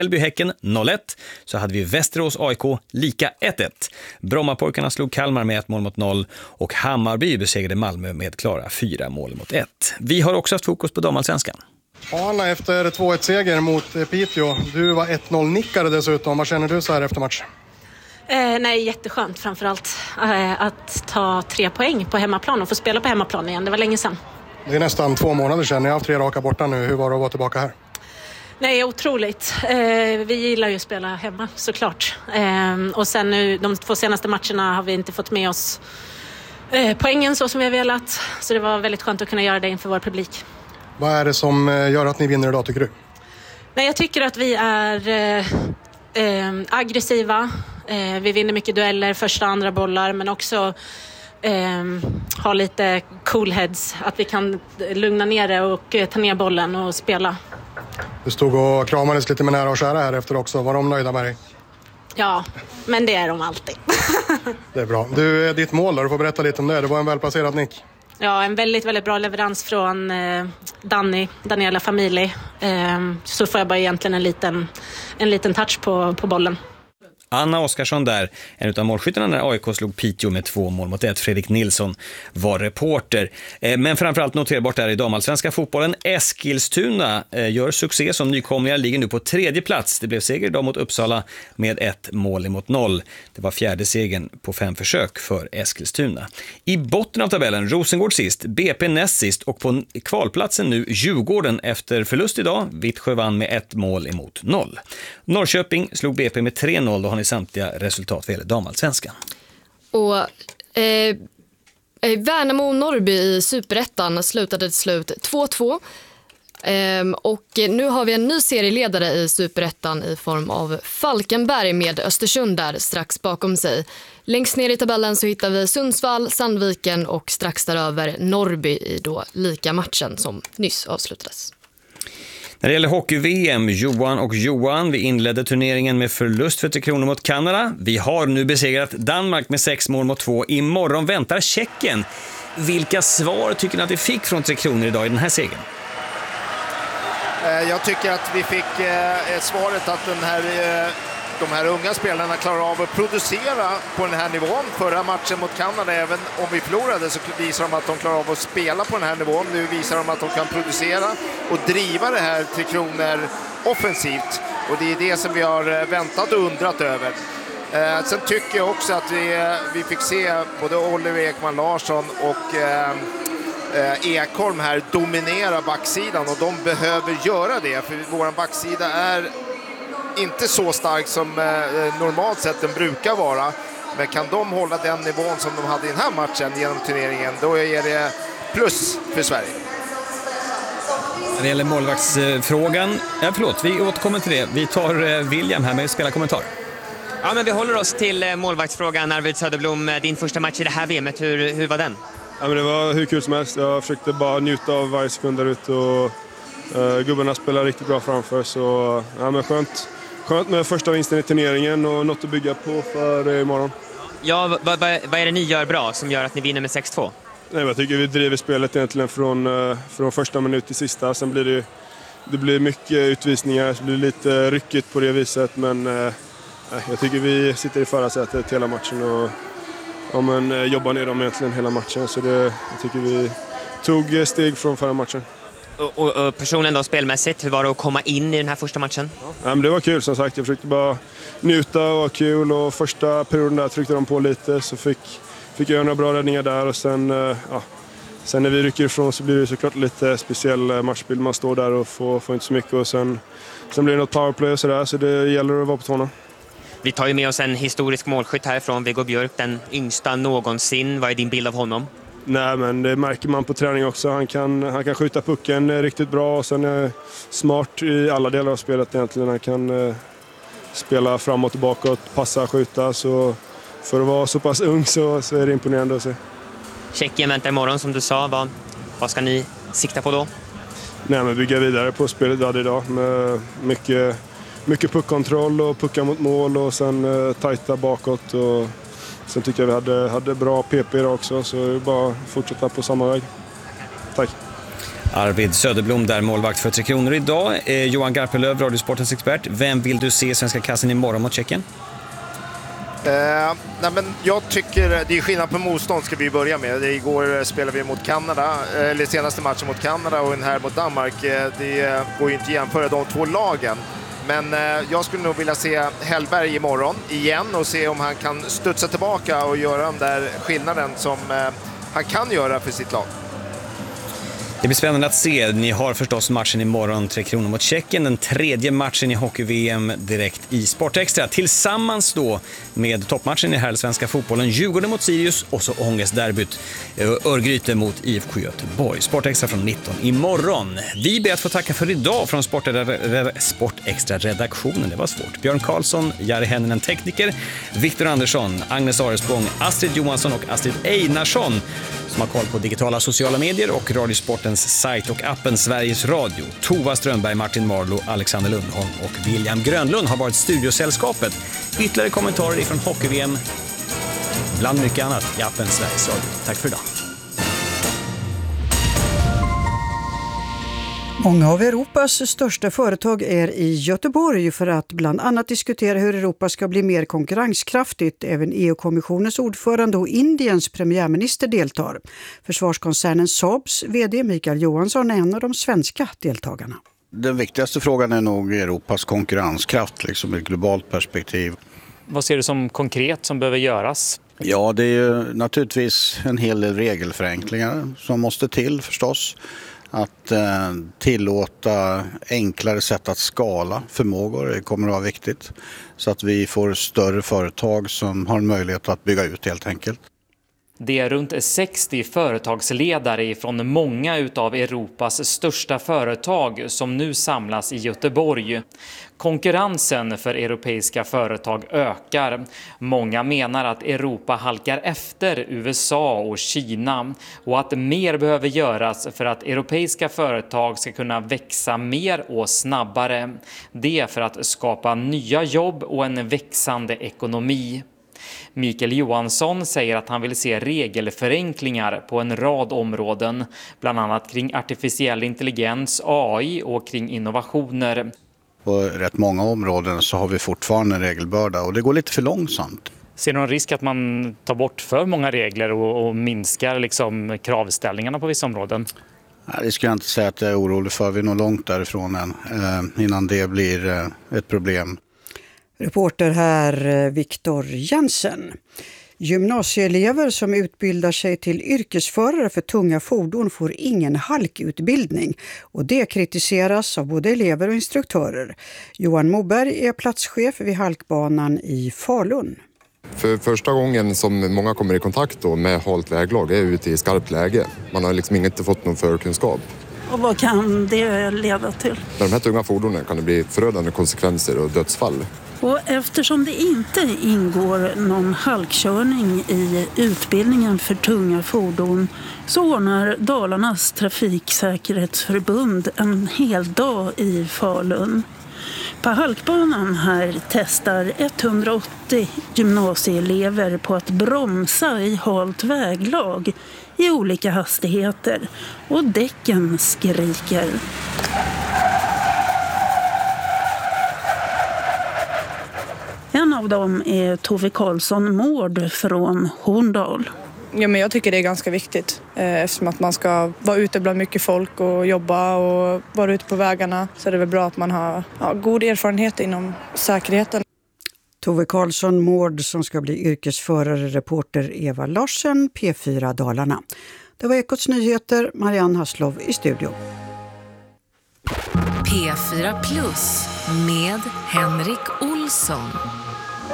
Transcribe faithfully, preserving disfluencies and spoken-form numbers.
Häcken noll ett, så hade vi Västerås A I K lika ett ett. Brommapojkarna slog Kalmar med ett mål mot noll och Hammarby besegrade Malmö med klara fyra mål mot ett. Vi har också haft fokus på damallsvenskan. Ja, Anna, efter två ett seger mot Piteå, du var ett noll nickare dessutom. Vad känner du så här efter match? Eh, nej, jätteskönt framförallt eh, att ta tre poäng på hemmaplan och få spela på hemmaplan igen. Det var länge sedan. Det är nästan två månader sedan. Ni har haft tre raka borta nu. Hur var det att vara tillbaka här? Nej, otroligt. Eh, vi gillar ju att spela hemma, såklart. Eh, och sen nu, de två senaste matcherna har vi inte fått med oss eh, poängen så som vi har velat. Så det var väldigt skönt att kunna göra det inför vår publik. Vad är det som gör att ni vinner idag, tycker du? Nej, jag tycker att vi är eh, eh, aggressiva. Eh, vi vinner mycket dueller, första och andra bollar, men också eh, har lite cool heads. Att vi kan lugna ner det och eh, ta ner bollen och spela. Du stod och kramades lite med nära och kära här efter också. Var de nöjda med dig? Ja, men det är de alltid. Det är bra. Du, ditt mål då, du får berätta lite om det. Det var en välplacerad nick. Ja, en väldigt, väldigt bra leverans från eh, Danny, Daniela Famili. Eh, så får jag bara egentligen en liten, en liten touch på, på bollen. Anna Oskarsson där, en av målskyttarna när A I K slog Piteå med två mål mot ett. Fredrik Nilsson var reporter. Men framförallt noterbart där i damallsvenska fotbollen. Eskilstuna gör succé som nykomlingar, ligger nu på tredje plats. Det blev seger idag mot Uppsala med ett mål mot noll. Det var fjärde segern på fem försök för Eskilstuna. I botten av tabellen, Rosengård sist, B P näst sist och på kvalplatsen nu Djurgården efter förlust idag. Vittsjö vann med ett mål emot noll. Norrköping slog B P med tre noll, då har ni samtliga resultat för hela damallsvenskan. Och eh, Värnamo och Norrby i Superettan slutade till slut två två. Ehm, och nu har vi en ny serieledare i Superettan i form av Falkenberg med Östersund där strax bakom sig. Längst ner i tabellen så hittar vi Sundsvall, Sandviken och strax däröver Norrby i då lika matchen som nyss avslutades. När det gäller hockey-V M, Johan och Johan, vi inledde turneringen med förlust för Tre Kronor mot Kanada. Vi har nu besegrat Danmark med sex mål mot två. Imorgon väntar Tjeckien. Vilka svar tycker ni att vi fick från Tre Kronor idag i den här segern? Jag tycker att vi fick eh, svaret att den här, eh, de här unga spelarna klarar av att producera på den här nivån. Förra matchen mot Kanada, även om vi förlorade, så visar de att de klarar av att spela på den här nivån. Nu visar de att de kan producera och driva det här Tre Kronor offensivt. Och det är det som vi har väntat och undrat över. Eh, sen tycker jag också att vi, vi fick se både Oliver Ekman Larsson och eh, Ekholm här dominera backsidan, och de behöver göra det, för vår backsida är inte så stark som eh, normalt sett den brukar vara. Men kan de hålla den nivån som de hade i den här matchen genom turneringen, då är det plus för Sverige. När det gäller målvaktsfrågan, ja, förlåt, vi återkommer till det. Vi tar eh, William här med spelarkommentar. Ja, men vi håller oss till eh, målvaktsfrågan. Arvid Söderblom, din första match i det här V M:et, hur, hur var den? Ja, men det var hur kul som helst. Jag försökte bara njuta av varje sekund där ute, och uh, gubbarna spelar riktigt bra framför. Så ja, men skönt. Skönt med första vinsten i turneringen och något att bygga på för uh, imorgon. Ja, vad, vad, vad är det ni gör bra som gör att ni vinner med sex två? Nej, jag tycker vi driver spelet egentligen från, uh, från första minut till sista. Sen blir det, det blir mycket utvisningar, det blir lite ryckigt på det viset. Men uh, jag tycker vi sitter i förarsätet hela matchen och ja, men, jobbar ner dem egentligen hela matchen. Så det, jag tycker vi tog steg från förra matchen. Och, och, och personen då, spelmässigt, hur var det att komma in i den här första matchen? Ja, men det var kul som sagt. Jag försökte bara njuta och vara kul. Och första perioden där tryckte de på lite, så fick, fick jag göra några bra räddningar där. Och sen, ja, sen när vi rycker ifrån så blir det såklart lite speciell matchbild. Man står där och får, får inte så mycket. Och sen, sen blir det något powerplay och sådär. Så det gäller att vara på tårna. Vi tar ju med oss en historisk målskytt härifrån, Viggo Björk, den yngsta någonsin. Vad är din bild av honom? Nej, men det märker man på träning också. Han kan, han kan skjuta pucken riktigt bra, och sen är smart i alla delar av spelet egentligen. Han kan eh, spela fram och tillbaka och passa och skjuta. Så för att vara så pass ung så, så är det imponerande att se. Tjeckien väntar imorgon som du sa. Vad, vad ska ni sikta på då? Nej, men bygga vidare på spelet vi hade idag med mycket... Mycket puckkontroll och puckar mot mål, och sen uh, tajta bakåt. Och sen tycker jag vi hade, hade bra P P idag också, så bara fortsätta på samma väg. Tack. Arvid Söderblom där, målvakt för Tre Kronor idag. Eh, Johan Garpelöv, Radiosportens expert. Vem vill du se i Svenska kassen imorgon mot Tjeckien? Eh, nej men jag tycker, det är skillnad på motstånd ska vi börja med. Det igår spelade vi mot Kanada, eller senaste matchen mot Kanada och den här mot Danmark. Det går ju inte att jämföra de två lagen. Men eh, jag skulle nog vilja se Hellberg imorgon igen och se om han kan studsa tillbaka och göra den där skillnaden som eh, han kan göra för sitt lag. Det blir spännande att se. Ni har förstås matchen imorgon, Tre Kronor mot Tjeckien. Den tredje matchen i hockey-V M direkt i Sportextra. Tillsammans då med toppmatchen i herrallsvenska fotbollen. Djurgården mot Sirius och så ångestderbyt Örgryte mot I F K Göteborg. Sportextra från nitton imorgon. Vi ber att få tacka för idag från Sportextra-redaktionen. Det var svårt. Björn Karlsson, Jari Henninen tekniker, Viktor Andersson, Agnes Arespång, Astrid Johansson och Astrid Einarsson som har koll på digitala sociala medier och Radiosportens sajt och appen Sveriges Radio. Tova Strömberg, Martin Marlo, Alexander Lundholm och William Grönlund har varit studiosällskapet. Ytterligare kommentarer från hockey-V M bland mycket annat i appen Sveriges Radio. Tack för idag. Många av Europas största företag är i Göteborg för att bland annat diskutera hur Europa ska bli mer konkurrenskraftigt. Även E U-kommissionens ordförande och Indiens premiärminister deltar. Försvarskoncernen Saabs vd Mikael Johansson är en av de svenska deltagarna. Den viktigaste frågan är nog Europas konkurrenskraft, liksom ett globalt perspektiv. Vad ser du som konkret som behöver göras? Ja, det är ju naturligtvis en hel del regelförenklingar som måste till förstås. Att eh, tillåta enklare sätt att skala förmågor det kommer att vara viktigt. Så att vi får större företag som har en möjlighet att bygga ut helt enkelt. Det är runt sextio företagsledare från många utav Europas största företag som nu samlas i Göteborg. Konkurrensen för europeiska företag ökar. Många menar att Europa halkar efter U S A och Kina och att mer behöver göras för att europeiska företag ska kunna växa mer och snabbare. Det är för att skapa nya jobb och en växande ekonomi. Mikael Johansson säger att han vill se regelförenklingar på en rad områden, bland annat kring artificiell intelligens, A I och kring innovationer. På rätt många områden så har vi fortfarande en regelbörda och det går lite för långsamt. Ser du någon risk att man tar bort för många regler och, och minskar liksom kravställningarna på vissa områden? Nej, det skulle jag inte säga att jag är orolig för. Vi är nog långt därifrån än, eh, innan det blir eh, ett problem. Reporter här Viktor Jensen. Gymnasieelever som utbildar sig till yrkesförare för tunga fordon får ingen halkutbildning och det kritiseras av både elever och instruktörer. Johan Moberg är platschef vid halkbanan i Falun. För första gången som många kommer i kontakt då med halt väglag är ute i skarpt läge. Man har liksom inte fått någon förkunskap. Och vad kan det leda till? Med de här tunga fordonen kan det bli förödande konsekvenser och dödsfall. Och eftersom det inte ingår någon halkkörning i utbildningen för tunga fordon så ordnar Dalarnas trafiksäkerhetsförbund en hel dag i Falun. På halkbanan här testar etthundraåttio gymnasieelever på att bromsa i halt väglag i olika hastigheter och däcken skriker. En av dem är Tove Karlsson Mård från Horndal. Ja, men jag tycker det är ganska viktigt eh, eftersom att man ska vara ute bland mycket folk och jobba och vara ute på vägarna. Så är det väl bra att man har ja, god erfarenhet inom säkerheten. Tove Karlsson Mård som ska bli yrkesförare, reporter Eva Larsen, P fyra Dalarna. Det var Ekots nyheter, Marianne Hasslov i studio. P fyra Plus med Henrik Olsson.